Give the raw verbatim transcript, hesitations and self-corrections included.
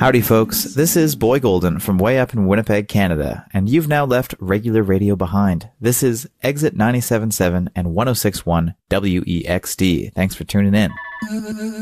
Howdy, folks. This is Boy Golden from way up in Winnipeg, Canada, and you've now left regular radio behind. This is Exit ninety-seven point seven and one oh six point one W E X D. Thanks for tuning in.